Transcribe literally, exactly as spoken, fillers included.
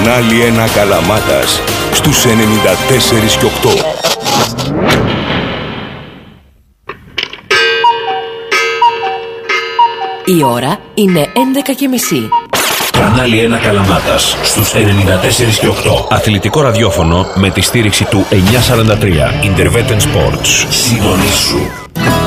Κανάλι ένα Καλαμάτας στους ενενήντα τέσσερα και οκτώ. Η ώρα είναι έντεκα και μισή. Κανάλι ένα Καλαμάτας στους ενενήντα τέσσερα και οκτώ. Αθλητικό ραδιόφωνο με τη στήριξη του εννιακόσια σαράντα τρία. Interveten Sports. Συντονίσου.